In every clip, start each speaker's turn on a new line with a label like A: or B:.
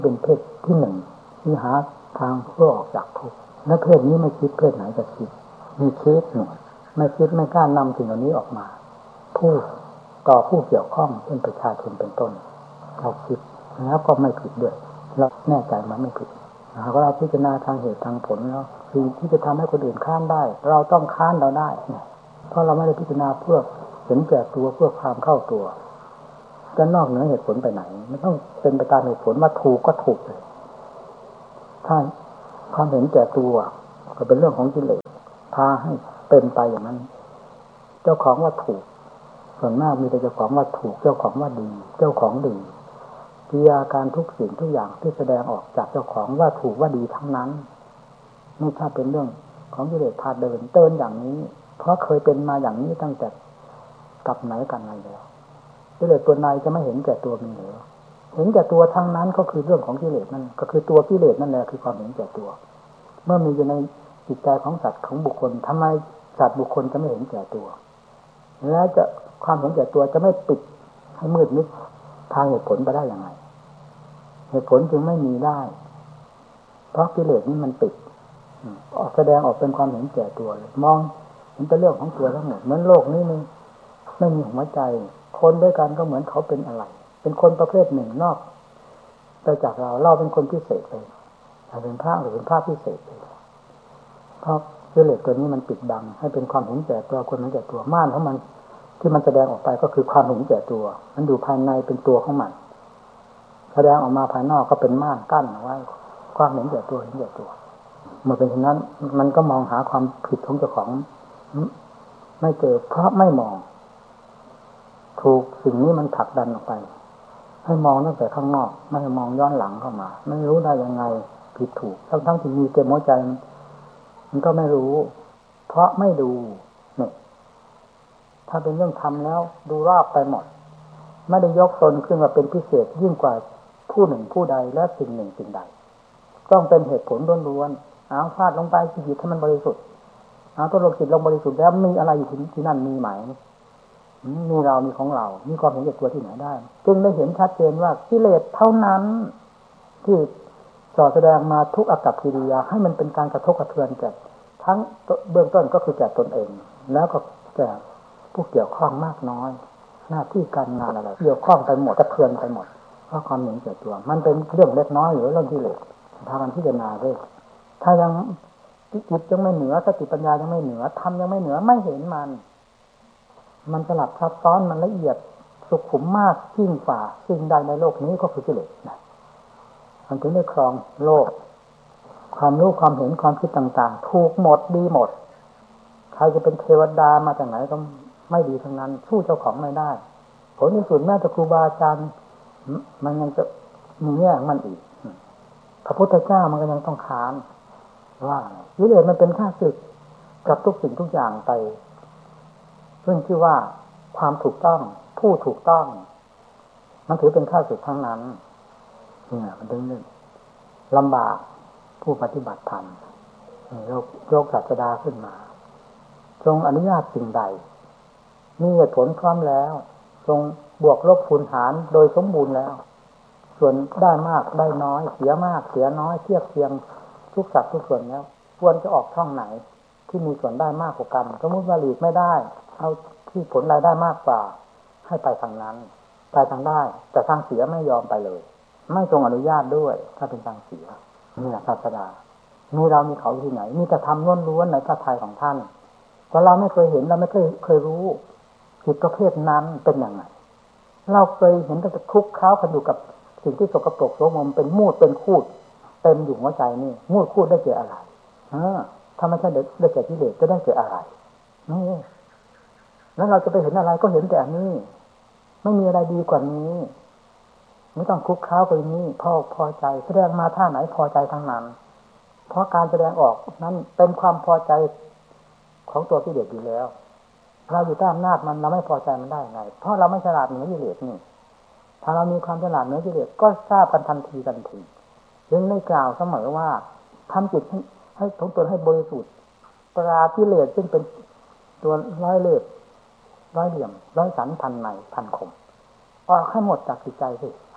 A: เป็นเพศที่หนึ่งที่หาทางเพื่อออกจากทุกข์และเพศนี้ไม่คิดเพศไหนจะคิดมีคิดหน่อยไม่คิดไม่กล้านำสิ่งเหล่านี้ออกมาพูดต่อผู้เกี่ยวข้องเป็นประชาชนเป็นต้นเราคิดแล้วก็ไม่ผิดด้วยเราแน่ใจมันไม่ผิดเพราะเราพิจารณาทางเหตุทางผลแล้วสิ่งที่จะทำให้คนอื่นค้านได้เราต้องค้านเราได้เนี่ยเพราะเราไม่ได้พิจารณาเพื่อเห็นแก่ตัวเพื่อความเข้าตัวจะนอกเหนือเหตุผลไปไหนไม่ต้องเป็นไปตามเหตุผลว่าถูกก็ถูกเลยถ้าความเห็นแก่ตัวก็เป็นเรื่องของกิเลสพาให้เป็นไปอย่างนั้นเจ้าของว่าถูกส่วนมากมีแต่เจ้าของว่าถูกเจ้าของว่าดีเจ้าของดีกิริยาการทุกสิ่งทุกอย่างที่แสดงออกจากเจ้าของว่าถูกว่าดีทั้งนั้นนี่ถ้าเป็นเรื่องของกิเลสพาเดินอย่างนี้เพราะเคยเป็นมาอย่างนี้ตั้งแต่กับไหนกันไหนแล้วกิเลสตัวในจะไม่เห็นแก่ตัวมีหรือเห็นแก่ตัวทั้งนั้นก็คือเรื่องของกิเลสนั่นก็คือตัวกิเลสนั่นแหละคือความเห็นแก่ตัวเมื่อมีอยู่ในจิตใจของสัตว์ของบุคคลทำไมสัตว์บุคคลจะไม่เห็นแก่ตัวแล้วจะความเห็นแก่ตัวจะไม่ปิดให้มืดมิดทางเหตุผลไปได้อย่างไรเหตุผลจึงไม่มีได้เพราะกิเลสนี้มันปิดออกแสดงออกเป็นความเห็นแก่ตัวเลยมองเห็นแต่เรื่องของตัวทั้งหมดเหมือนโลกนี้ไม่มีหัวใจคนด้วยกันก็เหมือนเขาเป็นอะไรเป็นคนประเภทหนึ่งนอกไปจากเราเป็นคนพิเศษเลยเราเป็นพระหรือเป็นพระพิเศษเลยเพราะกิเลสตัวนี้มันปิดบังให้เป็นความเห็นแก่ตัวคนเห็นแก่ตัวม่านของมันที่มันแสดงออกไปก็คือความเห็นแก่ตัวมันอยู่ภายในเป็นตัวของมันแสดงออกมาภายนอกก็เป็นม่านกั้นเอาไว้ความเห็นแก่ตัวเห็นแก่ตัวเมื่อเป็นเช่นนั้นมันก็มองหาความผิดของเจ้าของไม่เจอเพราะไม่มองถูกสิ่งนี้มันผลักดันออกไปให้มองตั้งแต่ข้างนอกไม่ให้มองย้อนหลังเข้ามาไม่รู้ได้ยังไงผิดถูกทั้งที่มีเต็มหัวใจมันก็ไม่รู้เพราะไม่ดูเนี่ยถ้าเป็นเรื่องทำแล้วดูรอบไปหมดไม่ได้ยกตนขึ้นมาเป็นพิเศษยิ่งกว่าผู้หนึ่งผู้ใดและสิ่งหนึ่งสิ่งใดต้องเป็นเหตุผลล้วนๆเอาฟาดลงไปจิตให้มันบริสุทธิ์เอาตัวลงจิตลงบริสุทธิ์แล้วมีอะไรอยู่ที่นั่นมีไหมมีเรามีของเรามีความเห็นแก่ตัวที่ไหนได้จึงได้เห็นชัดเจนว่ากิเลสเท่านั้นที่สอดแสดงมาทุกอากัปกิริยาให้มันเป็นการกระทบกระเทือนแก่ทั้งเบื้องต้นก็คือแก่ตนเองแล้วก็แก่ผู้เกี่ยวข้องมากน้อยหน้าที่การงานอะไรเกี่ยวข้องไปหมดกระเทือนไปหมดเพราะความเห็นแก่ตัวมันเป็นเรื่องเล็กน้อยหรือเรื่องกิเลสพากันพิจารณาด้วยถ้ายังจิตยังไม่เหนือสติปัญญายังไม่เหนือธรรมยังไม่เหนือไม่เห็นมันสลับซับซ้อนมันละเอียดสุขุมมากยิ่งกว่าสิ่งใดในโลกนี้ก็คือกิเลสนะมันถึงได้ครองโลกความรู้ความเห็นความคิดต่างๆถูกหมดดีหมดใครจะเป็นเทวดามาจากไหนก็ไม่ดีทั้งนั้นสู้เจ้าของไม่ได้ผลที่สุดแม้แต่ครูบาอาจารย์มันยังจะมีแง่ของมันอีกพระพุทธเจ้ามันก็ยังต้องค้านว่ากิเลสมันเป็นข้าศึกกับทุกสิ่งทุกอย่างไปซึ่งชื่อว่าความถูกต้องผู้ถูกต้องมันถือเป็นข้าศึกทั้งนั้นเนี่ยมันดึงลำบากผู้ปฏิบัติธรรมโรคศาสดาขึ้นมาทรงอนุญาตสิ่งใดมีเหตุผลพร้อมแล้วทรงบวกลบคูณหารโดยสมบูรณ์แล้วส่วนได้มากได้น้อยเสียมากเสียน้อยเทียบเทียงทุกสัดทุกส่วนแล้วควรจะออกช่องไหนที่มีส่วนได้มากกว่ากันสมมติว่าหลีกไม่ได้เอาที่ผลรายได้มากกว่าให้ไปทางนั้นไปทางได้แต่ทางเสียไม่ยอมไปเลยไม่ทรงอนุญาตด้วยถ้าเป็นทางเสียนี่แหละศาสดามีเรามีเขาที่ไหนมีแต่ทำล้วนๆในพระทัยของท่านแต่เราไม่เคยเห็นเราไม่เคยรู้จิตประเภทนั้นเป็นอย่างไรเราเคยเห็นแต่ทุกข์เข้ากันอยู่กับสิ่งที่สกปรกโสมมเป็นมูดเป็นคูดเต็มอยู่หัวใจนี่มูดคูดได้เจออะไรถ้าไม่ใช่ได้เจอกิเลสจะได้เจออะไรนี่แล้วเราจะไปเห็นอะไรก็เห็นแต่อันนี้ไม่มีอะไรดีกว่านี้ไม่ต้องคุกค้าไปนี้พอใจแสดงมาท่าไหนพอใจทั้งนั้นเพราะการแสดงออกนั้นเป็นความพอใจของตัวกิเลสอยู่แล้วเราอยู่ใต้อำนาจมันเราไม่พอใจมันได้ไงเพราะเราไม่ฉลาดเหนือกิเลสนี่ถ้าเรามีความฉลาดเหนือกิเลสก็ทราบกันทันทีจึงได้กล่าวเสมอว่าทำจิตให้ของตนให้บริสุทธิ์ปรากิเลสซึ่งเป็นตัวร้อยเล่ห์ร้อยเหลี่ยมร้อยสันพันในพันคมออกให้หมดจากจิตใจสิ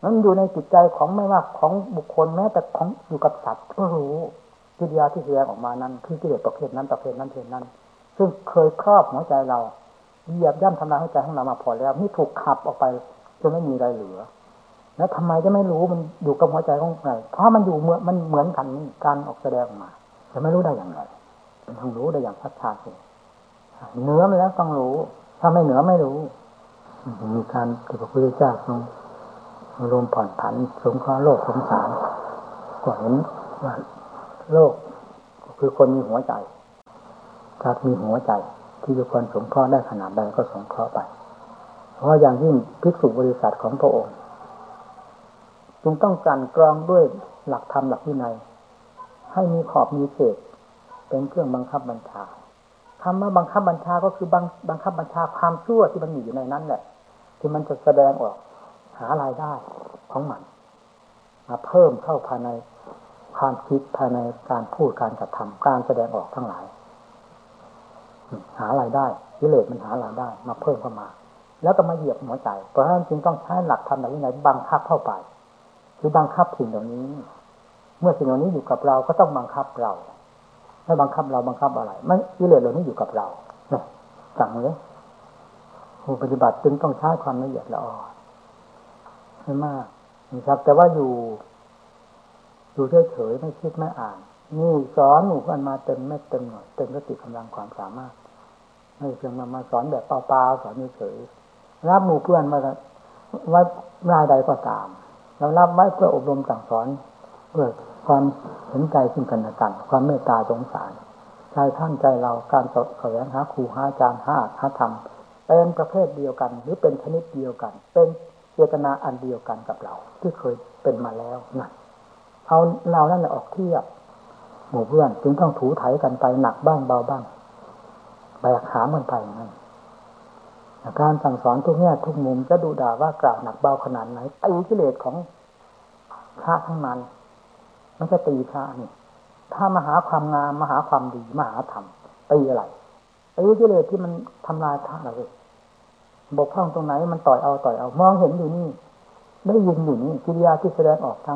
A: มันอยู่ในจิตใจของไม่ว่าของบุคคลแม้แต่ของอยู่กับสัตว์ก็รู้กิริยาที่แสดงออกมานั้นคือกิเลสประเภทนั้นซึ่งเคยครอบหัวใจเราเหยียบย่ำทำลายหัวใจของเรามาพอแล้วนี่ถูกขับออกไปจนไม่มีอะไรเหลือแล้วทำไมจะไม่รู้มันอยู่กับหัวใจของใครเพราะมันอยู่มันเหมือนกันนี่การออกแสดงออกมาจะไม่รู้ได้อย่างไรมันต้องรู้ได้อย่างชัดๆเหนือไปแล้วต้องรู้ถ้าไม่เหนือไม่รู้มีการที่พระพุทธเจ้าทรงรวมผ่อนผันสงเคราะห์โลกสงสารก็เห็นว่าโลกก็คือคนมีหัวใจถ้ามีหัวใจที่จะควรสงเคราะห์ได้ขนาดใดก็สงเคราะห์ไปเพราะอย่างยิ่งภิกษุบริษัทของพระองค์จึงต้องกลั่นกรองด้วยหลักธรรมหลักวินัยให้มีขอบมีเขตเป็นเครื่องบังคับบัญชาคำว่าบังคับบัญชาก็คือบังคับบัญชาความชั่วที่มันมีอยู่ในนั้นแหละที่มันจะแสดงออกหารายได้ของมันมาเพิ่มเข้าภายในความคิดภายในการพูดการกระทำการแสดงออกทั้งหลายหารายได้กิเลสมันหารายได้มาเพิ่มเข้ามาแล้วก็มาเหยียบหัวใจเพราะฉะนั้นจึงต้องใช้หลักธรรมหลักวินัยบังคับเข้าไปคือบังคับสิ่งเหล่านี้เมื่อสิ่งเหล่านี้อยู่กับเราก็ต้องบังคับเราไม่บังคับเราบังคับอะไรไม่กิเลสเหล่านี้อยู่กับเราเนี่ยสั่งเลยผู้ปฏิบัติจึงต้องใช้ความละเอียดละออไม่มากนะครับแต่ว่าอยู่เฉยๆไม่คิดไม่อ่านนี่สอนหมู่กันมาเต็มเม็ดเต็มหน่วยเต็มสติกำลังความสามารถไม่เพียงมาสอนแบบเปล่าๆสอนเฉยๆรับหมู่เพื่อนมาว่ารายใดก็ตามเรารับไว้เพื่ออบรมสั่งสอนเพื่อความเห็นใจซึ่งกันและกันความเมตตาสงสารใจท่านใจเราการแสวงหาครูหาอาจารย์หาธรรมเป็นประเภทเดียวกันหรือเป็นชนิดเดียวกันเป็นเจตนาอันเดียวกันกับเราที่เคยเป็นมาแล้วนั่นเอาเรานั่นแหละออกเทียบหมู่เพื่อนจึงต้องถูไถกันไปหนักบ้างเบาบ้างแบกหามกันไปนั่นการสั่งสอนทุกแง่ทุกมุมจะดูด่าว่ากล่าวหนักเบาขนาดไหนไอ้กิเลสของพระทั้งนั้นมันจะตีพระนี่ถ้ามาหาความงามมาหาความดีมาหาธรรมตีอะไรไอ้กิเลสที่มันทำลายพระเราเลยบกพร่องตรงไหนมันต่อยเอามองเห็นอยู่นี่ได้ยินอยู่นี่กิริยาที่แสดงออกทาง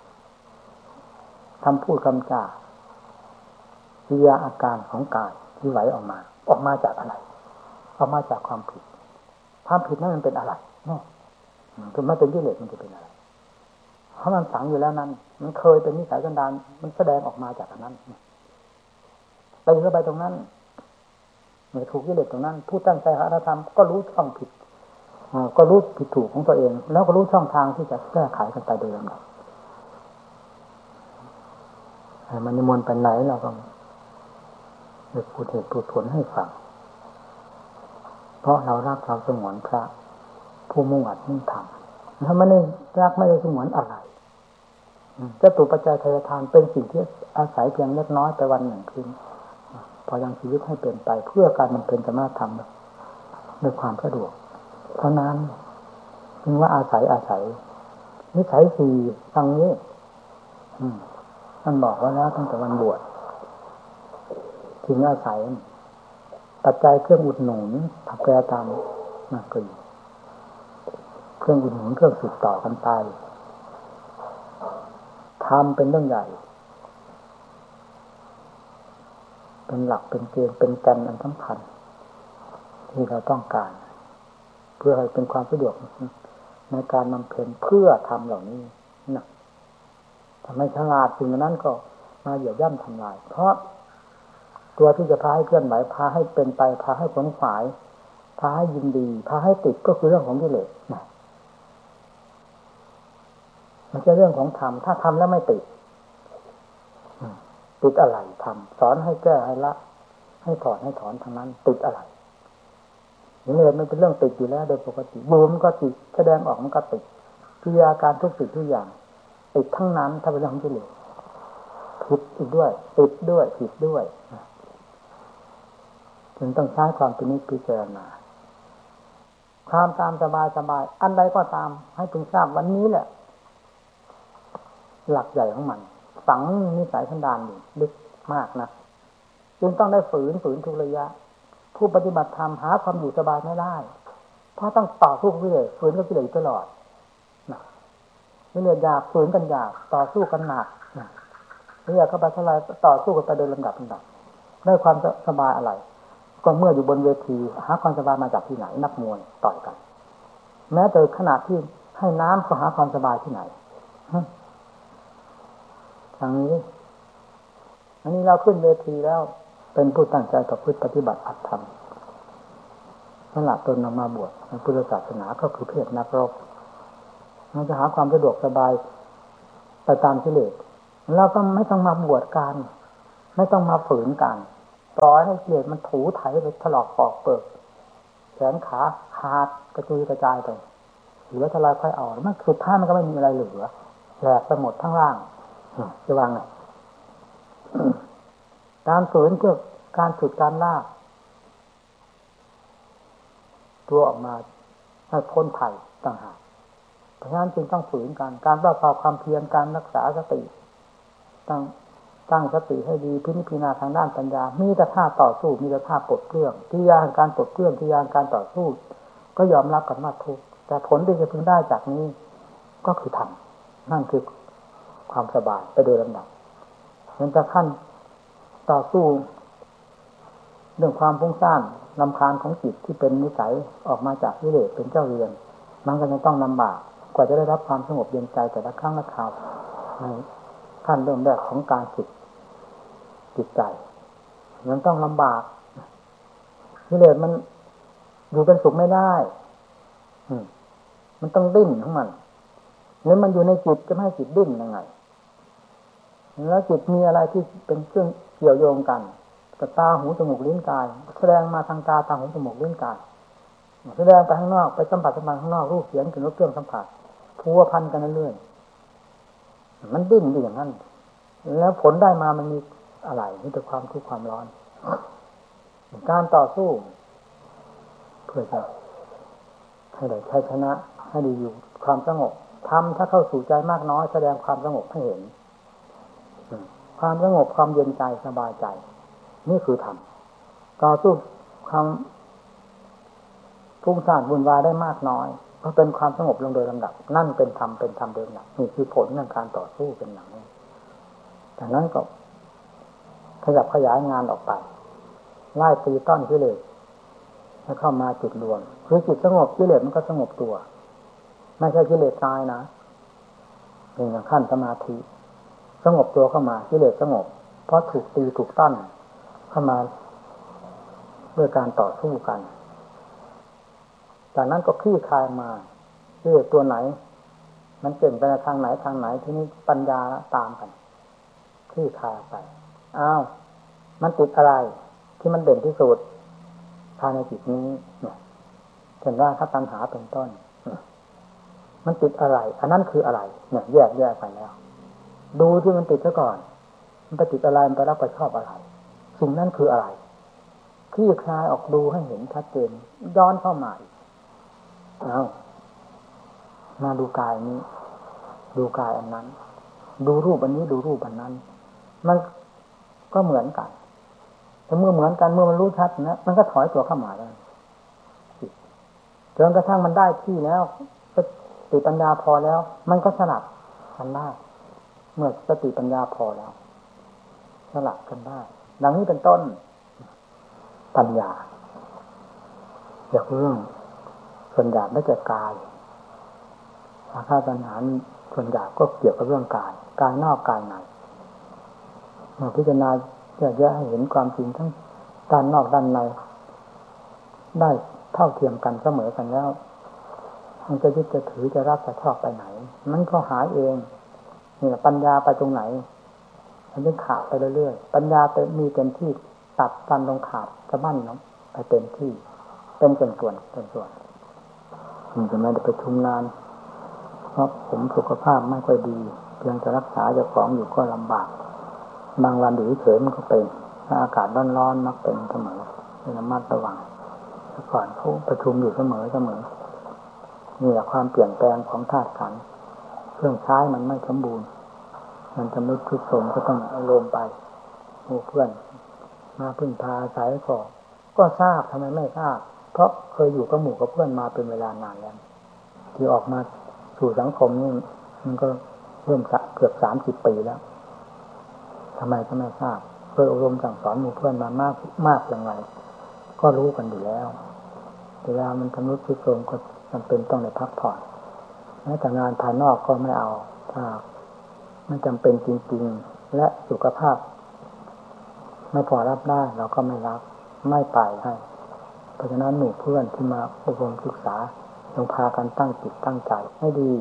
A: คำพูดคำจากิริยาอาการของกายที่ไหลออกมาจากอะไรออกมาจากความผิดนั้นมันเป็นอะไรเนี่ยถึงไม่เป็นกิเลสมันจะเป็นอะไรเพราะมันฝังอยู่แล้วนั้นมันเคยเป็นนิสัยกันดานมันแสดงออกมาจากอันนั้นตีเข้าไปตรงนั้นเมื่อถูกกิเลสตรงนั้นผู้ตั้งใจหาธรรมก็รู้ช่องผิดก็รู้ผิดถูกของตัวเองแล้วก็รู้ช่องทางที่จะแก้ไขกันไปโดยลำดับมันนิมนต์ไปไหนเราก็พูดเหตุพูดผลให้ฟังเพราะเรารักเราสงวนพระผู้มุ่งอัดมุ่งทำถ้าไม่ได้รักไม่ได้สงวนอะไรจะตุปัจจัยทายทานเป็นสิ่งที่อาศัยเพียงเล็กน้อยไปวันหนึ่งคืนพอยังชีวิตให้เป็นไปเพื่อการมันเป็นสามารถทำด้วยความสะดวกเท่านั้นจึงว่าอาศัยนิสัยสี่ทางนี้ท่านบอกว่าแล้วตั้งแต่วันบวชถึงอาศัยปัจจัยเครื่องอุดหนุนถักแปรตามมากกว่าเครื่องอุดหนุนเครื่องสืบต่อกันไปทำเป็นเรื่องใหญ่เป็นหลักเป็นเกณฑ์เป็นแกนอันสำคัญที่เราต้องการเพื่อให้เป็นความสะดวกในการบำเพ็ญเพื่อทำเหล่านี้นะทำให้ฉลาดสิ่งนั้นก็มาเหยียบย่ำทำลายเพราะตัวที่จะพาให้เคลื่อนไหวพาให้เป็นไปพาให้ขวนขวายพาให้ยินดีพาให้ติดก็คือเรื่องของกิเลสนะมันจะเรื่องของธรรมถ้าทำแล้วไม่ติดอะไรทำสอนให้แก้ให้ละให้ถอนทางนั้นติดอะไรกิเลสมันเป็นเรื่องติดอยู่แล้วโดยปกติบูมก็ติดแสดงออกมันก็ติดกิริยาการทุกสิ่งทุกอย่างติดทั้งนั้นถ้าเป็นเรื่องของกิเลสผิดอีกด้วยติดด้วยผิดด้วยจึงต้องใช้ความพิจารณาความตามสบายอันใดก็ตามให้พึงทราบวันนี้แหละหลักใหญ่ของมันฝังนิสัยสันดานอยู่ลึกมากนะจึงต้องได้ฝืนทุกระยะผู้ปฏิบัติธรรมหาความอยู่สบายไม่ได้เพราะต้องต่อสู้กิเลสฝืนกับกิเลสตลอดนะกิเลสอยากฝืนกันอยากต่อสู้กันหนักนี่อยากเข้าไปเท่าไรต่อสู้กันไปโดยลำดับได้ความสบายอะไรก็เมื่ออยู่บนเวทีหาความสบายมาจากที่ไหนนักมวยต่อยกันแม้แต่ขนาดที่ให้น้ำก็หาความสบายที่ไหนทางนี้อันนี้เราขึ้นเวทีแล้วเป็นผู้ตั้งใจต่อพฤติปฏิบัติอัตธรรมสละตนออกมาบวชในพุทธศาสนาก็คือเพศนักรบมันจะหาความสะดวกสบายไปตามกิเลสเราก็ไม่ต้องมาบวชกันไม่ต้องมาฝืนกันปล่อยให้กิเลสมันถูไถไปถลอกปอกเปิดแขนขาขาดกระจุยกระจายไปเหลือทลายค่อยเอามันสุดท้ายมันก็ไม่มีอะไรเหลือแหลกไปหมดทั้งร่างจะวางไงการฝืนเพื่อการฉุดการลากตัวออกมาให้พ้นภัยต่างหากเพราะฉะนั้นจึงต้องฝืนการประกอบความเพียรการรักษาสติตั้งสติให้ดีพิจารณาทางด้านปัญญามีแต่ท่าต่อสู้มีแต่ท่าปลดเครื่องที่ยางการปลดเครื่องที่ยางการต่อสู้ก็ยอมรับกันว่าทุกข์แต่ผลที่จะพึงได้จากนี้ก็คือธรรมนั่นคือความสบายไปโดยลำดับมันจะขั้นต่อสู้เรื่องความฟุ้งซ่านรำคาญของจิตที่เป็นนิสัยออกมาจากกิเลสเป็นเจ้าเรือนมันก็ยังต้องลำบากกว่าจะได้รับความสงบเย็นใจแต่ละครั้งละคราวในขั้นเริ่มแรกของการฝึกจิตใจมันต้องลำบากกิเลสมันอยู่เป็นสุขไม่ได้มันต้องดิ้นของมันแล้วมันอยู่ในจิตจะไม่ให้จิตดิ้นยังไงแล้วจิตมีอะไรที่เป็นเครื่องเกี่ยวโยงกันกับตาหูจมูกลิ้นกายแสดงมาทางตาหูจมูกลิ้นกายแสดงไปข้างนอกไปสัมผัสข้างนอกรูปเสียงกลิ่นรสเครื่องสัมผัสพัวพันกันเรื่อยๆมันดิ้นอยู่อย่างนั้นแล้วผลได้มามันมีอะไรนี่แต่ความทุกข์ความร้อนการต่อสู้เพื่อจะให้ได้ชัยชนะให้ได้อยู่ความสงบทำถ้าเข้าสู่ใจมากน้อยแสดงความสงบให้เห็นความสงบความเย็นใจสบายใจนี่คือธรรมต่อสู้ความฟุ้งซ่านวุ่นวายได้มากน้อยก็เป็นความสงบลงโดยลำดับนั่นเป็นธรรมโดยลำดับนี่คือผลของการต่อสู้เป็นอย่างนี้จากนั้นก็ขยับขยายงานออกไปไล่ตีต้อนกิเลสให้เข้ามาจุดรวมคือจิตสงบกิเลสมันก็สงบตัวไม่ใช่กิเลสตายนะเป็นอย่างขั้นสมาธิสงบตัวเข้ามากิเลสสงบเพราะถูกตีถูกต้อนเข้ามาด้วยการต่อสู้กันจากนั้นก็คลี่คลายมากิเลสตัวไหนมันเปลี่ยนไปทางไหนทีนี้ปัญญาตามกันคลี่คลายไปอ้าวมันติดอะไรที่มันเด่นที่สุดภายในจิตนี้เนี่ยเห็นว่าถ้าตัณหาเป็นต้นมันติดอะไรอันนั้นคืออะไรเนี่ยแยกไปแล้วดูที่มันติดซะก่อนมันไปติดอะไรมันไปรับไปชอบอะไรสิ่งนั้นคืออะไรคลี่คลายออกดูให้เห็นชัดเจนย้อนเข้ามาเอามาดูกายนี้ดูกายอันนั้นดูรูปอันนี้ดูรูปอันนั้นมันก็เหมือนกันแต่เมื่อเหมือนกันเมื่อมันรู้ชัดนะมันก็ถอยตัวเข้ามาแล้วจนกระทั่งมันได้ที่แล้วสติปัญญาพอแล้วมันก็สลับกันได้เมื่อสติปัญญาพอแล้วสลับกันได้ดังนี้เป็นต้นปัญญาอย่างเรื่องส่วนหยาบได้แก่กายอาคาตัณหาส่วนหยาบก็เกี่ยวกับเรื่องกายนอกกายในเมื่อพิจารณาแยกให้เห็นความจริงทั้งด้านนอกด้านในได้เท่าเทียมกันเสมอกันแล้วมันจะยึดจะถือจะรับจะชอบไปไหนมันก็หายเองนี่แหละปัญญาไปตรงไหนมันจะขาดไปเรื่อยๆปัญญามีเต็มที่ตัดกันลงขาดสะบั้นเนาะไปเต็มที่เป็นส่วนมันจะไม่ได้ไปชุมนานเพราะผมสุขภาพไม่ค่อยดีเพียงจะรักษาเจ้าของอยู่ก็ลำบากบางวันอยู่เฉยมันก็เป็นถ้าอากาศร้อนๆมักเป็นเสมอระมัดระวังแต่ก่อนเขาประชุมอยู่เสมอนี่แหละความเปลี่ยนแปลงของธาตุขันธ์เครื่องใช้มันไม่สมบูรณ์มันจะมุดทุกสมก็ต้องอารมณ์ไปหมู่เพื่อนมาพึ่งพาอาศัยก็ทราบทำไมไม่ทราบเพราะเคยอยู่กับหมู่กับเพื่อนมาเป็นเวลานานแล้วที่ออกมาสู่สังคมนี่มันก็เริ่มเกือบ30 ปีแล้วทำไมก็ไม่ทราบเคยอบรมสั่งสอนหมู่เพื่อนมามากอย่างไรก็รู้กันอยู่แล้วเวลามันทำรุดทรุดโทรมก็จำเป็นต้องได้พักผ่อนแม้แต่งานภายนอกก็ไม่เอาถ้ามันจำเป็นจริงๆและสุขภาพไม่พอรับได้เราก็ไม่รับไม่ไปให้เพราะฉะนั้นหมู่เพื่อนที่มาอบรมศึกษาต้องพากันตั้งจิตตั้งใจให้ดี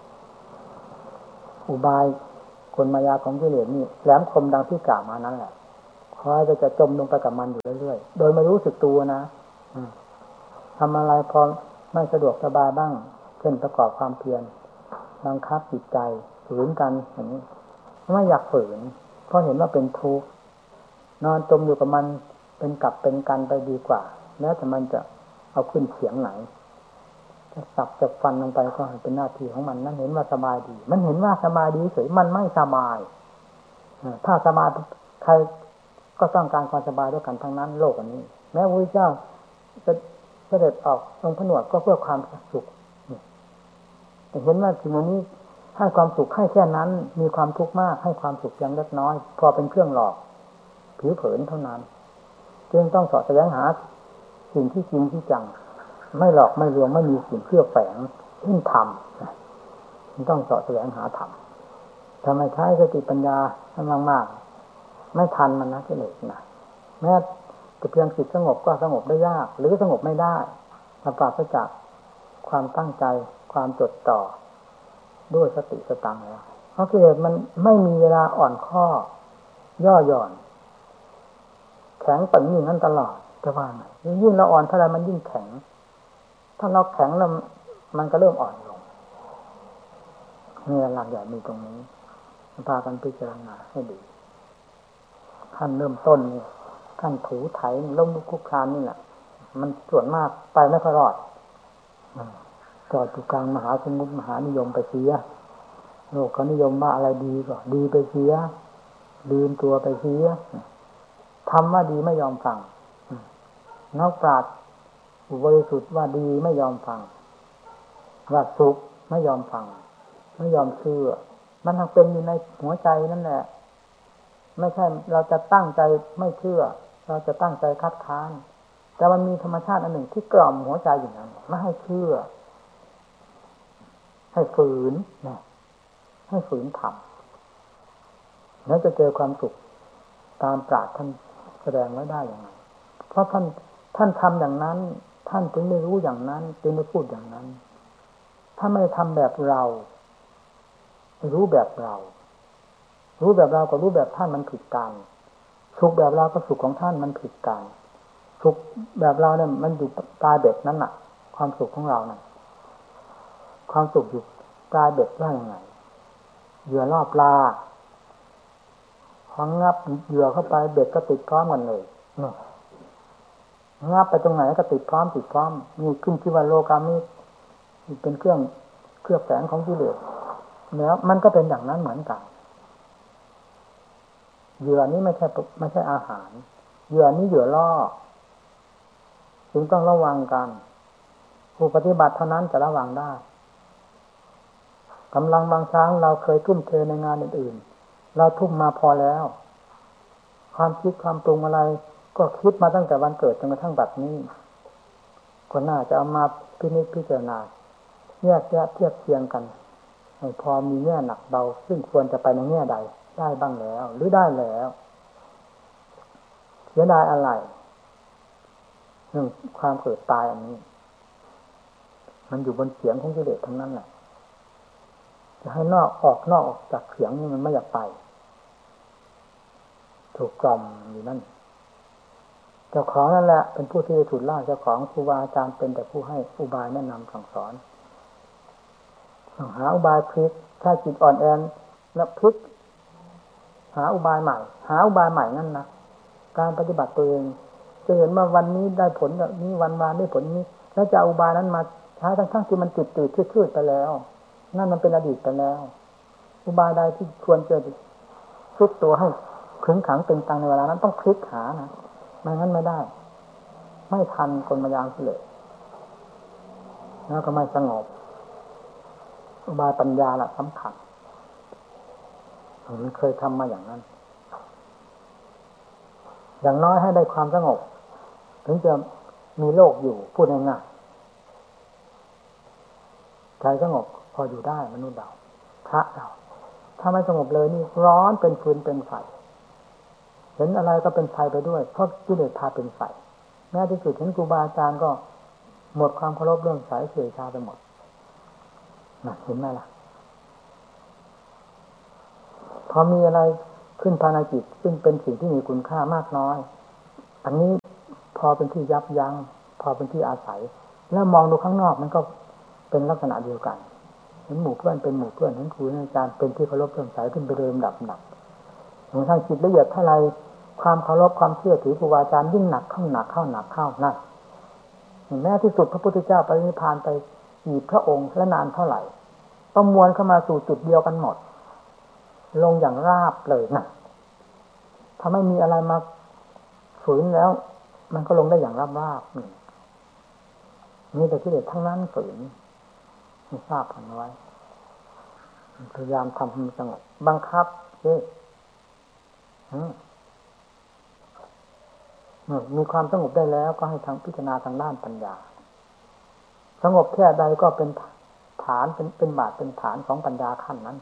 A: อุบายกลมายาของกิเลสนี่แหลมคมดังที่กล่าวมานั้นแหละคอยจะจมลงไปกับมันอยู่เรื่อยๆโดยไม่รู้สึกตัวนะทำอะไรพอไม่สะดวกสบายบ้างเช่นประกอบความเพียรบังคับจิตใจฝืนกันอย่างนี้ไม่อยากฝืนเพราะเห็นว่าเป็นทุกข์นอนจมอยู่กับมันเป็นกลับเป็นกันไปดีกว่าแม้แต่มันจะเอาขึ้นเสียงไหนจะสับจะฟันลงไปก็เป็นหน้าที่ของมันนั่นเห็นว่าสบายดีมันเห็นว่าสบายดีเฉยมันไม่สบายถ้าสบายใครก็ต้องการความสบายด้วยกันทั้งนั้นโลกอันนี้แม้พระพุทธเจ้าจะเสด็จออกลงผนวดก็เพื่อความสุขแต่เห็นว่าสิ่งนี้ให้ความสุขให้แค่นั้นมีความทุกข์มากให้ความสุขเพียงเล็กน้อยพอเป็นเครื่องหลอกผิวเผินเท่านั้นจึงต้องเสาะแสวงหาสิ่งที่จริงที่จังไม่หลอกไม่ลวงไม่มีสิ่งเคลือบแฝงขึ้นธรรมต้องเสาะแสวงหาธรรมทำไมใช้สติปัญญาให้มากๆไม่ทันมันนะกิเลสนะแม้แต่เพียงจิตสงบก็สงบได้ยากหรือสงบไม่ได้ถ้าปราศจากความตั้งใจความจดจ่อด้วยสติสตังแล้วเพราะกิเลสมันไม่มีเวลาอ่อนข้อย่อหย่อนแข็งปั่นอย่างนั้นตลอดจะว่าไงยิ่งเราอ่อนเท่าไรมันยิ่งแข็งถ้าเราแข็งแล้วมันก็เริ่มอ่อนลงนี่หลักใหญ่มีตรงนี้พากันพิจารณาให้ดีขั้นเริ่มต้นนี่ขั้นถูไถล้มลุกคลุกคลานนี่แหละมันส่วนมากไปไม่ค่อยรอดจอดอยู่กลางมหาสมุทรมหานิยมไปเสียโลกเขานิยมว่าอะไรดีก็ดีไปเสียลืมตัวไปเสียทำว่าดีไม่ยอมฟังนักปราชญ์อุบริสุทธิ์ว่าดีไม่ยอมฟังว่าสุขไม่ยอมฟังไม่ยอมเชื่อมันทั้งเป็นอยู่ในหัวใจนั่นแหละไม่ใช่เราจะตั้งใจไม่เชื่อเราจะตั้งใจคัดค้านแต่มันมีธรรมชาติอันหนึ่งที่กล่อมหัวใจอยู่นั้นไม่ให้เชื่อให้ฝืนนะให้ฝืนทำแล้วจะเจอความสุขตามปราชญ์ท่านแสดงไว้ได้อย่างไรเพราะท่านทำอย่างนั้นท่านจึงได้รู้อย่างนั้นจึงได้พูดอย่างนั้นถ้าไม่ทำแบบเรารู้แบบเรารู้แบบเรากับรู้แบบท่านมันผิดกันสุขแบบเรากับสุขของท่านมันผิดกันสุขแบบเราเนี่ยมันอยู่ปลายเบ็ดนั่นน่ะความสุขของเราน่ะความสุขอยู่ปลายเบ็ดว่าอย่างไรเหยื่อล่อปลาพองับเหยื่อเข้าไปเบ็ดก็ติดพร้อมกันเลยงับไปตรงไหนก็ติดพร้อมนี่ขึ้นที่ว่าโลกามิเป็นเครื่องแฝงของกิเลสแล้วมันก็เป็นอย่างนั้นเหมือนกันเหยื่อนี้ไม่ใช่อาหารเหยื่อนี้เหยื่อล่อจึงต้องระวังกันผู้ปฏิบัติเท่านั้นจะระวังได้กำลังบางครั้งเราเคยทุ่มเทในงานอื่นๆเราทุ่มมาพอแล้วความคิดความปรุงอะไรก็คิดมาตั้งแต่วันเกิดจนกระทั่งบัดนี้ก็น่าจะเอามาพิจารณาแยกแยะเทียบเทียงกันให้พอมีแง่หนักเบาซึ่งควรจะไปในแง่ใดได้บ้างแล้วหรือได้แล้วเสียดายอะไรเรื่องความเกิดตายอันนี้มันอยู่บนเสียงของกิเลสทั้งนั้นแหละจะให้นอกออกจากเสียงนี่มันไม่อยากไปถูกกล่อมอยู่นั่นเจ้าของนั่นแหละเป็นผู้ที่ถูกล่าเจ้าของครูบาอาจารย์เป็นแต่ผู้ให้อุบายแนะนำสั่งสอนหาอุบายพลิกถ้าจิตอ่อนแอแล้วพลิกหาอุบายใหม่นั่นนะการปฏิบัติตัวเองจะเห็นว่าวันนี้ได้ผลแบบนี้วันวานได้ผลนี้แล้วจะอุบายนั้นมาใช้ทั้งที่มันจืดชืดไปแล้วนั่นมันเป็นอดีตไปแล้วอุบายใดที่ควรจะสุดตัวให้ขึงขังเป็นตังในเวลานั้นต้องคลิกหานะไม่งั้นไม่ได้ไม่ทันกลมายาเลยแล้วก็ไม่สงบอุบายปัญญาละสำคัญมันเคยทำมาอย่างนั้นอย่างน้อยให้ได้ความสงบถึงจะมีโลกอยู่พูดง่ายๆใจสงบพออยู่ได้มนุษย์เราพระเราถ้าไม่สงบเลยนี่ร้อนเป็นฟืนเป็นไฟเห็นอะไรก็เป็นไฟไปด้วยเพราะกิเลสพาเป็นไฟแม้ที่สุดเห็นครูบาอาจารย์ก็หมดความเคารพเรื่องสายเสียชาไปหมดเห็นไหมล่ะพอมีอะไรขึ้นภายในจิตซึ่งเป็นสิ่งที่มีคุณค่ามากน้อยอันนี้พอเป็นที่ยับยั้งพอเป็นที่อาศัยแล้วมองดูข้างนอกมันก็เป็นลักษณะเดียวกันเห็นหมู่เพื่อนเป็นหมู่เพื่อนเห็นครูอาจารย์เป็นที่เคารพเลื่อมใสขึ้นไปเรื่อยๆดับของทางจิตละเอียดเท่าไรความเคารพความเชื่อถือครูอาจารย์ยิ่งหนักเข้านั่นแม้ที่สุดพระพุทธเจ้าปรินิพพานไปกี่พระองค์และนานเท่าไหร่ประมวลเข้ามาสู่จุดเดียวกันหมดลงอย่างราบเลยนะถ้าไม่มีอะไรมาฝืนแล้วมันก็ลงได้อย่างราบนี่แต่กิเลสทั้งนั้นฝืนไม่ทราบกันไว้พยายามทำให้มันสงบบังคับมีความสงบได้แล้วก็ให้ทางพิจารณาทางด้านปัญญาสงบแค่ใดก็เป็นฐานเป็นบาทเป็นฐานของปัญญาขั้นนั้น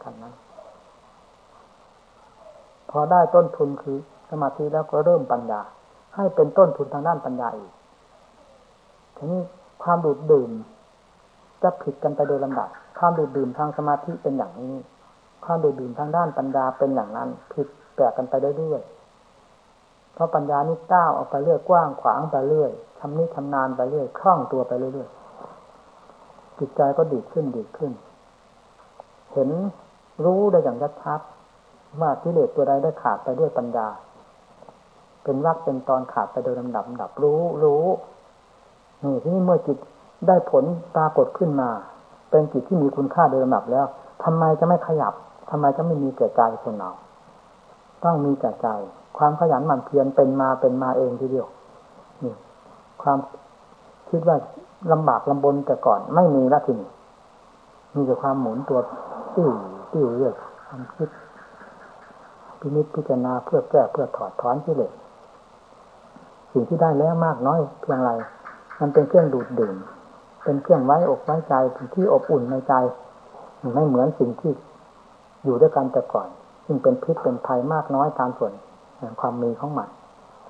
A: พอได้ต้นทุนคือสมาธิแล้วก็เริ่มปัญญาให้เป็นต้นทุนทางด้านปัญญาอีกทีนี้ความดูดดื่มจะผิดกันไปโดยลำดับความดูดดื่มทางสมาธิเป็นอย่างนี้ความดูดดื่มทางด้านปัญญาเป็นอย่างนั้นผิดแปลกกันไปเรื่อยๆเพราะปัญญานี่ก้าวออกไปเรื่อยกว้างขวางไปเรื่อยชำนิชำนาญไปเรื่อยคล่องตัวไปเรื่อยๆจิตใจก็ดีขึ้นเห็นรู้ได้อย่างชัดๆว่ากิเลสตัวใดได้ขาดไปด้วยปัญญาเป็นวรรคเป็นตอนขาดไปโดยลำดับรู้นี่ที่นี่เมื่อจิตได้ผลปรากฏขึ้นมาเป็นจิตที่มีคุณค่าโดยลำดับแล้วทำไมจะไม่ขยับทำไมจะไม่มีแก่ใจคนเราต้องมีแก่ใจความขยันหมั่นเพียรเป็นมาเองทีเดียวนี่ความคิดว่าลำบากลำบนแต่ก่อนไม่มีแล้วทีนี้มีแต่ความหมุนตัวติ้วเรื่อยความคิดพินิจพิจารณาเพื่อแก้เพื่อถอดถอนกิเลสสิ่งที่ได้แล้วมากน้อยเพียงไรมันเป็นเครื่องดูดดื่มเป็นเครื่องไว้อกไว้ใจเป็นที่อบอุ่นในใจไม่เหมือนสิ่งที่อยู่ด้วยกันแต่ก่อนซึ่งเป็นพิษเป็นภัยมากน้อยตามส่วนแห่งความมีของมัน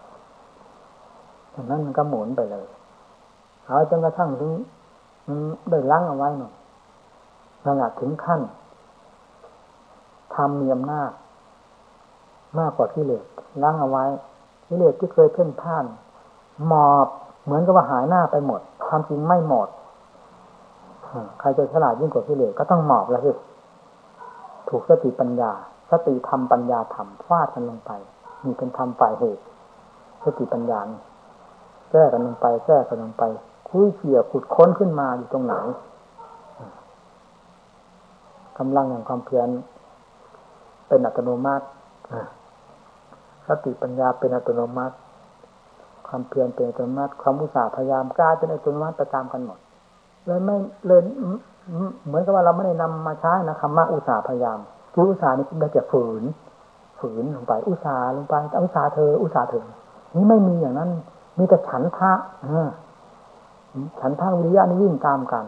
A: ดังนั้นมันก็หมุนไปเลยเอาจนกระทั่งถึงได้ล้างเอาไว้หน่อยขนาดถึงขั้นทำมีอำนาจมากกว่ากิเลสล้างเอาไว้กิเลสที่เคยเพ่นพ่านหมอบเหมือนกับว่าหายหน้าไปหมดความจริงไม่หมดใครจะฉลาดยิ่งกว่ากิเลสก็ต้องหมอบแล้วสิถูกสติปัญญาสติธรรมปัญญาธรรมฟาดกันลงไปนี่เป็นธรรมฝ่ายเหตุสติปัญญาแก้กันลงไปคุยเขี่ยขุดค้นขึ้นมาอยู่ตรงไหนกำลังแห่งความเพียรเป็นอัตโนมัติสติปัญญาเป็นอัตโนมัติความเพียรเป็นอัตโนมัติความอุตสาห์พยายามกล้าเป็นอัตโนมัติประตามกันหมดเลยไม่เลยเหมือนกับว่าเราไม่ได้นำมาใช้นะคำว่าอุตสาห์พยายามคืออุตสาห์นี่ได้แต่ฝืนลงไปอุตสาห์ลงไปอุตสาห์เธอนี่ไม่มีอย่างนั้นมีแต่ฉันทะวิริยะนี่วิ่งตามกัน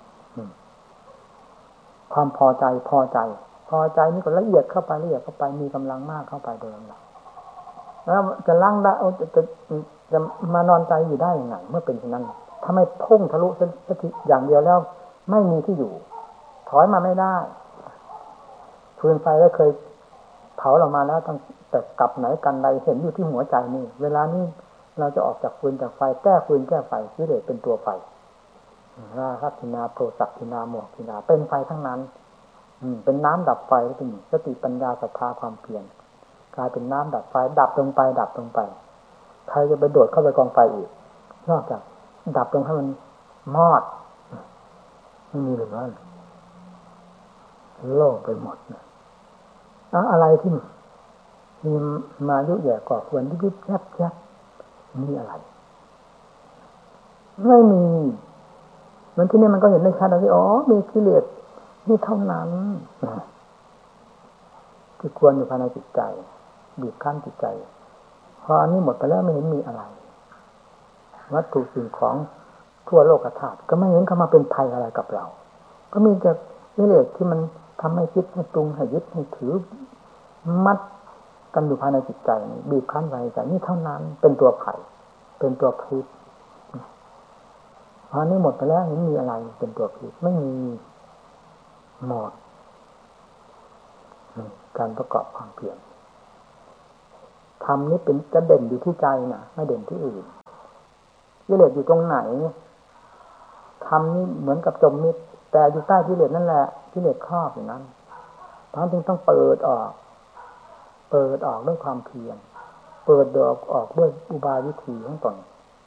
A: ความพอใจนี่ก็ละเอียดเข้าไปมีกำลังมากเข้าไปโดยลำดับแล้วจะล้างได้จะมานอนใจอยู่ได้ยังไงเมื่อเป็นเช่นนั้นถ้าไม่พุ่งทะลุสติอย่างเดียวแล้วไม่มีที่อยู่ถอยมาไม่ได้ฟืนไฟได้เคยเผาเรามาแล้วตั้งแต่กลับไหนกันใดเห็นอยู่ที่หัวใจนี่เวลานี้เราจะออกจากฟืนจากไฟแก้ฟืนแก้ไฟกิเลสเป็นตัวไฟราคะทินาโทสะทินาโมหทินาเป็นไฟทั้งนั้นเป็นน้ำดับไฟแล้วเป็นสติปัญญาศรัทธาความเพียรกลายเป็นน้ำดับไฟดับลงไปใครจะไปโดดเข้าไปกองไฟอีกนอกจากดับลงให้มันมอดไม่มีเหลือโล่งไปหมดอะไรที่มีมายุ่ยแย่ก่อควรยิบแยบมีอะไรไม่มีมันที่นี่มันก็เห็นได้ชัดเลยอ๋อมีกิเลสนี่เท่านั้นที่ควรอยู่ภายในจิตใจบีบคั้นจิตใจพออันนี้หมดไปแล้วไม่เห็นมีอะไรวัตถุสิ่งของทั่วโลกธาตุก็ไม่เห็นเข้ามาเป็นภัยอะไรกับเราก็มีแต่กิเลสที่มันทำให้คิดให้ปรุงให้ยึดให้ถือมัดกันอยู่ภายในจิตใจบีบคั้นไว้ใจนี่เท่านั้นเป็นตัวภัยเป็นตัวพิษพอนี้หมดไปแล้วเห็นมีอะไรเป็นตัวพิษไม่มีหมดการประกอบความเพียรธรรมนี้เป็นจะเด่นอยู่ที่ใจนะไม่เด่นที่อื่นกิเลสอยู่ตรงไหนธรรมนี่เหมือนกับจมมิดแต่อยู่ใต้กิเลสนั่นแหละกิเลสครอบอยู่นั้นเพราะจึงต้องเปิดออกด้วยความเพียรเปิดออกด้วยอุบายวิธีของตน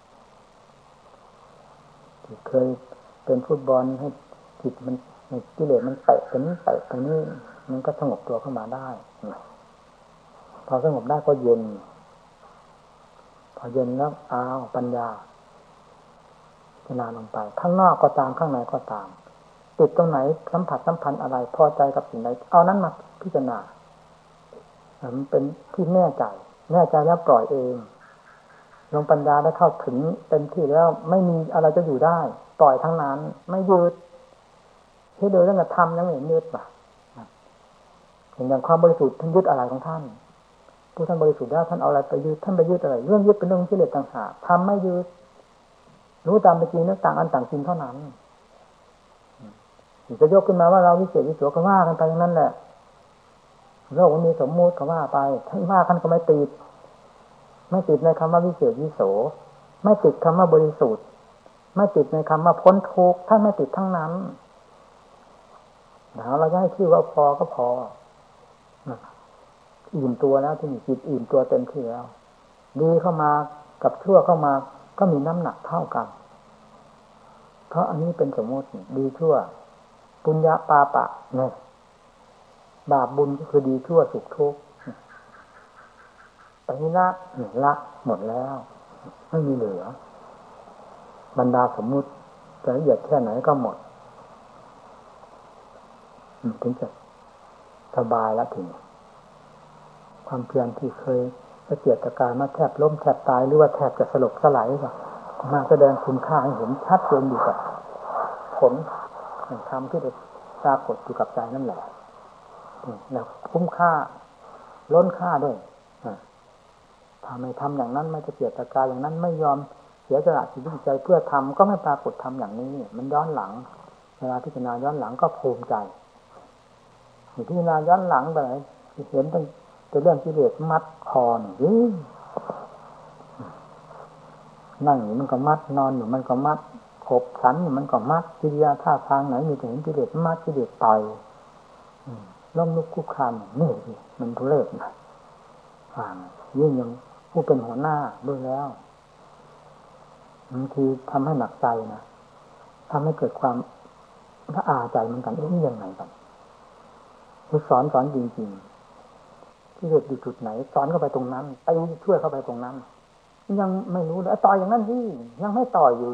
A: ที่เคยเป็นฟุตบอลให้จิตมันกิเลสมันเตะตรงนี้มันก็สงบตัวเข้ามาได้พอสงบได้ก็เย็นพอเย็นแล้วปัญญาพิจารณาลงไปข้างนอกก็ตามข้างในก็ตามติดตรงไหนสัมผัสสัมพันธ์อะไรพอใจกับสิ่งใดเอานั้นมาพิจารณามันเป็นที่แน่ใจแล้วปล่อยเองลงปัญญาได้เข้าถึงเต็มที่แล้วไม่มีอะไรจะอยู่ได้ปล่อยทั้งนั้นไม่ยึดที่โดยเรื่องธรรมยังไม่เห็นยึดป่ะอย่างความบริสุทธิ์ท่านยึดอะไรของท่านผู้ท่านบริสุทธิ์แล้วท่านเอาอะไรไปยึดท่านไปยึดอะไรเรื่องยึดเป็นเรื่องกิเลสต่างหากธรรมไม่ยึดรู้ตามเป็นจริงแล้วต่างอันต่างจริงเท่านั้นจะยกขึ้นมาว่าเราวิเศษวิโสก็ว่ากันไปอย่างนั้นแหละโลกมันมีสมมุติก็ว่าไปท่านว่าท่านก็ไม่ติดในคำว่าวิเศษวิโสไม่ติดคำว่าบริสุทธิ์ไม่ติดในคำว่าพ้นทุกข์ท่านไม่ติดทั้งนั้นเราจะให้ชื่อว่าพอก็พออิ่มตัวแล้วที่มีจิตอิ่มตัวเต็มที่แล้วดีเข้ามากับชั่วเข้ามาก็มีน้ำหนักเท่ากันเพราะอันนี้เป็นสมมติดีชั่วปุญญาปาปะเนี่ยบาปบุญก็คือดีชั่วสุขทุกข์ไปละหมดแล้วไม่มีเหลือบรรดาสมมุติจะละเอียดแค่ไหนก็หมดถึงจะสบายแล้วถึงความเพียรที่เคยเสียดตะการมาแทบล้มแทบตายหรือว่าแทบจะสลบสลายก็มาแสดงคุณค่าให้เห็นชัดเจนอยู่กับผลแห่งธรรมที่ได้ปรากฏอยู่กับใจนั่นแหละแล้วคุ้มค่าล้นค่าด้วยถ้าไม่ทำอย่างนั้นไม่จะเสียดตะการอย่างนั้นไม่ยอมเสียสละชีวิตใจเพื่อทำก็ไม่ปรากฏทำอย่างนี้มันย้อนหลังเวลาพิจารณาย้อนหลังก็ภูมิใจพิจารณาย้อนหลังไปไหนเห็นเป็นเรื่องกิเลสมัดคอนั่งอยู่มันก็มัดนอนอยู่มันก็มัดขบฉันอยู่มันก็มัดกิริยาท่าทางไหนมีแต่เห็นกิเลสมัดกิเลสต่อยล้มลุกคุกคานนี่มันทุเรศนะยิ่งยังผู้เป็นหัวหน้าด้วยแล้วบางทีทำให้หนักใจนะทำให้เกิดความละอาใจเหมือนกันนี่ยังไงกันคือสอนจริงๆที่เหตุอยู่จุดไหนสอนเข้าไปตรงนั้นไปช่วยเข้าไปตรงนั้นยังไม่รู้เลยต่อยอย่างนั้นที่ยังไม่ต่อยอยู่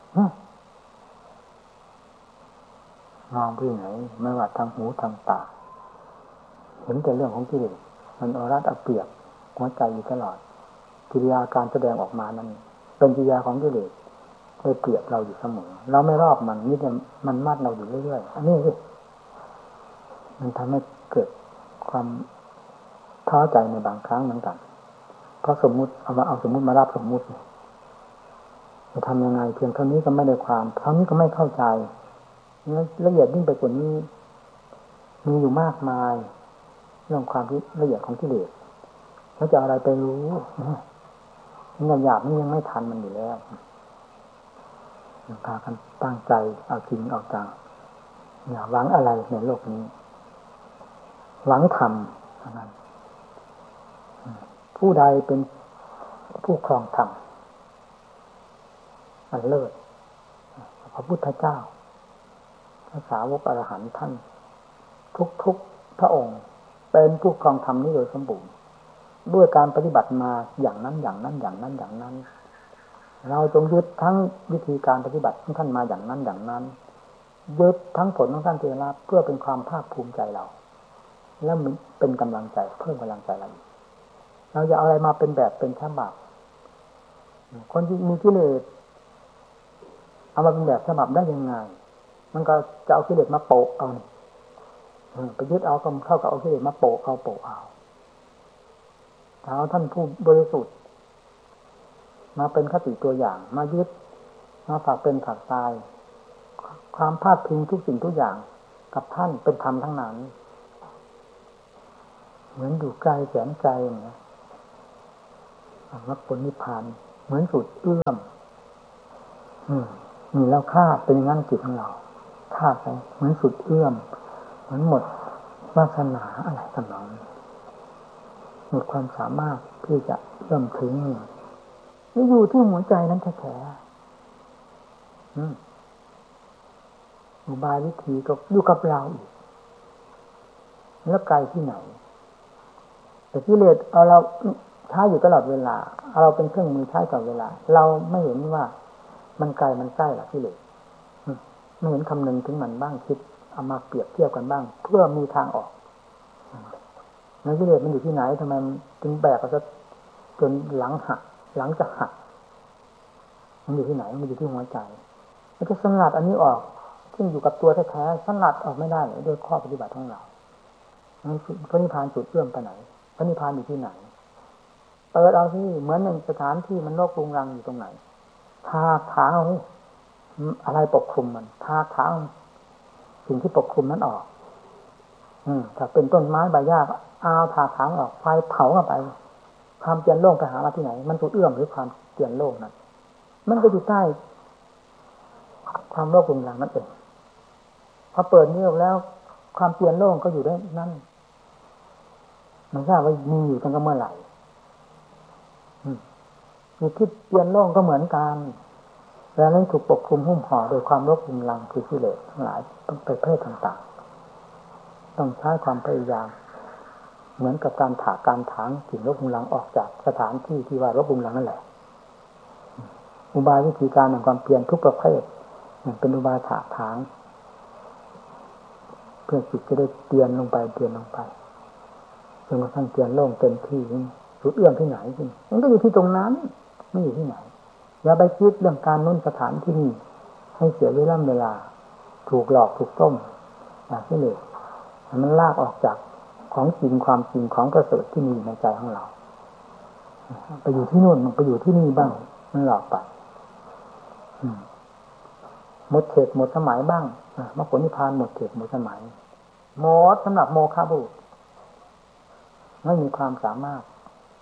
A: มองไปไหนไม่ว่าทางหูทางตาเห็นแต่เรื่องของกิเลสมันเอารัดเอาเปรียบหัวใจอยู่ตลอดกิริยาการแสดงออกมานั้นเป็นกิริยาของกิเลสได้เปรียบเราอยู่เสมอเราไม่รอบมันนี่มันมัดเราอยู่เรื่อยๆอันนี้สิมันทำให้เกิดความท้อใจในบางครั้งเหมือนกันเพราะสมมุติเอาสมมุติมารับสมมุติจะทำยังไงเพียงเท่านี้ก็ไม่ได้ความเท่านี้ก็ไม่เข้าใจละเอียดยิ่งไปกว่านี้มีอยู่มากมายเรื่องความละเอียดของกิเลสแล้วจะอะไรไปรู้นี่หยาบนี่ยังไม่ทันมันอยู่แล้วพากันตั้งใจเอาจริงเอาจังอย่าหวังอะไรในโลกนี้หวังธรรมเท่านั้นผู้ใดเป็นผู้ครองธรรมอันเลิศพระพุทธเจ้าพระสาวกอรหันต์ท่านทุกพระองค์เป็นผู้ครองธรรมนี้โดยสมบูรณ์ด้วยการปฏิบัติมาอย่างนั้นเราจงยึดทั้งวิธีการปฏิบัติของท่านมาอย่างนั้นยึดทั้งผลทั้งท่านที่รับเพื่อเป็นความภาคภูมิใจเราแล้วมันเป็นกำลังใจเพิ่มกำลังใจเราจะเอาอะไรมาเป็นแบบเป็นฉบับคนที่มีกิเลสเอามาเป็นแบบฉบับได้ยังไงมันก็จะเอากิเลสมาโปะเอาไปยึดเอาก็เข้ากับเอากิเลสมาโปะเอาเอาท่านผู้บริสุทธิ์มาเป็นคติตัวอย่างมายึดมาฝากเป็นฝากตายความพาดพิงทุกสิ่งทุกอย่างกับท่านเป็นธรรมทั้งนั้นเหมือนอยู่ไกลแสนไกลอย่างนี้มรรคผลนิพพานเหมือนสุดเอื้อมนี่เราคาดเป็นงั้นจิตของเราคาดไปเหมือนสุดเอื้อมเหมือนหมดวาสนาอะไรต่างๆหมดความสามารถที่จะเอื้อมถึงนี่อยู่ที่หัวใจนั้นแท้ๆอุบายวิธีก็อยู่กับเราอีกแล้วไกลที่ไหนแต่กิเลสเอาเราใช้อยู่ตลอดเวลาเอาเราเป็นเครื่องมือใช้ตลอดเวลาเราไม่เห็นว่ามันไกลมันใกล้หรอกกิเลสไม่เห็นคำนึงถึงมันบ้างคิดเอามาเปรียบเทียบกันบ้างเพื่อมีทางออกแล้วกิเลสมันอยู่ที่ไหนทำไมถึงแบกเอาซะจนหลังจะหักมันอยู่ที่ไหนมันอยู่ที่หัวใจมันจะสลัดอันนี้ออกซึ่งอยู่กับตัวแท้ๆสลัดออกไม่ได้โดยข้อปฏิบัติของเราพระนิพพานจุดเอื้อมไปไหนพระนิพพานอยู่ที่ไหนเปิดเอาที่เหมือนหนึ่งสถานที่มันโลกรุงรังอยู่ตรงไหนทาถางเอาอะไรปกคลุมมันทาถางสิ่งที่ปกคลุมนั้นออกถ้าเป็นต้นไม้ใบหญ้าเอาทาถางออกไฟเผาเข้าไปความเปลี่ยนโล่งไปหามาที่ไหนมันจุดเอื้อมหรือความเปลี่ยนโล่งนั้นมันก็อยู่ใต้ความโลกรุงรังนั่นเองพอเปิดนี้ออกแล้วความเปลี่ยนโล่งก็อยู่ได้นั่นมันทราบว่ามีอยู่ตั้งแต่เมื่อไหร่มีที่เปลี่ยนโล่งก็เหมือนกันแล้วนั้นถูกปกคลุมหุ้มห่อโดยความโลกรุงรังคือกิเลสทั้งหลายต้องไปเพศต่างๆต้องใช้ความพยายามเหมือนกับการถางสิ่งโลกรุงรังออกจากสถานที่ที่ว่าโลกรุงรังนั่นแหละอุบายวิธีการแห่งความเปลี่ยนทุกประเภทเป็นอุบายถางเพื่อจิตจะได้เตียนลงไปจนกระทั่งเตียนโล่งเต็มที่สุดเอื้อมที่ไหนจริงมันก็อยู่ที่ตรงนั้นไม่อยู่ที่ไหนอย่าไปคิดเรื่องการนู้นสถานที่นี่ให้เสียเวลาถูกหลอกถูกต้มนี่เลยมันลากออกจากของจริงความจริงของประเสริฐที่มีในใจของเราไปอยู่ที่นู่นมันไปอยู่ที่นี่บ้างมันหลอกไปหมดเขตหมดสมัยบ้างมรรคผลนิพพานหมดเขตหมดสมัยหมดสำหรับโมฆะบุรุษไม่มีความสามารถ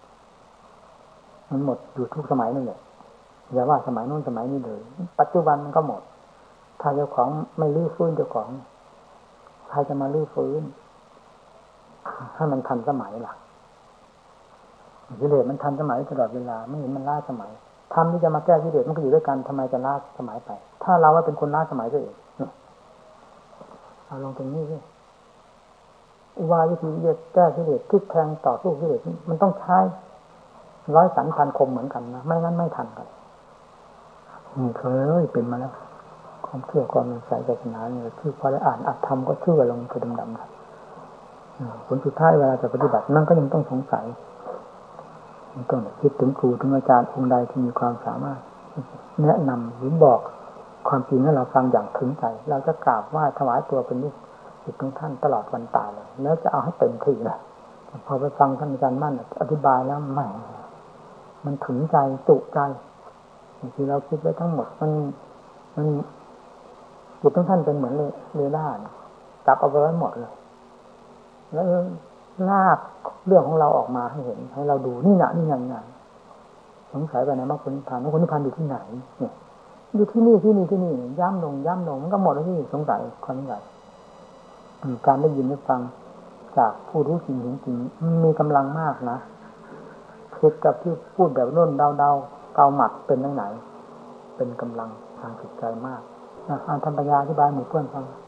A: มันหมดอยู่ทุกสมัยนั่นแหละอย่าว่าสมัยนู้นสมัยนี้เลยปัจจุบันมันก็หมดถ้าเจ้าของไม่รื้อฟื้นเจ้าของใครจะมารื้อฟื้นให้มันทันสมัยล่ะกิเลสมันทันสมัยตลอดเวลาไม่เห็นมันล้าสมัยทำที่จะมาแก้กิเลสมันก็อยู่ด้วยกันทำไมจะล้าสมัยไปถ้าเราว่าเป็นคนล้าสมัยตัวเองเอาลงตรงนี้ด้วยอุบายวิธีจะแก้กิเลสพลิกแพลงต่อสู้กิเลสมันต้องใช้ร้อยสันพันคมเหมือนกันนะไม่งั้นไม่ทันกันเคยเป็นมาแล้วความเชื่อความสงสัยศาสนาเนี่ยคือพอได้อ่านอัตธรรมก็เชื่อลงไปดำๆผลสุดท้ายเวลาจะปฏิบัตินั่นก็ยังต้องสงสัยต้องคิดถึงครูถึงอาจารย์องค์ใดที่มีความสามารถแนะนำหรือบอกความจริงให้เราฟังอย่างถึงใจเราจะกราบไหว้ถวายตัวเป็นลูกศิษย์ของท่านตลอดวันตายเลยแล้วจะเอาให้เต็มที่นะพอไปฟังท่านอาจารย์มั่นอธิบายแล้วมันถึงใจจุใจที่เราคิดไว้ทั้งหมดมันจุดของท่านเป็นเหมือนเรดาร์จับเอาไว้หมดเลยแล้วลากเรื่องของเราออกมาให้เห็นให้เราดูนี่สงสัยไปในมรรคผลนิพพานมรรคผลนิพพานอยู่ที่ไหนเนี่ยอยู่ที่นี่ย้ำลงมันก็หมดแล้วที่สงสัยความสงสัยการได้ยินได้ฟังจากผู้รู้จริงเห็นจริงมีกำลังมากนะเทียบกับที่พูดแบบโน่นเดาเกาหมัดเป็นไหนเป็นกำลังทางจิตใจมากทำปัญญาอธิบายหมู่เพื่อนฟัง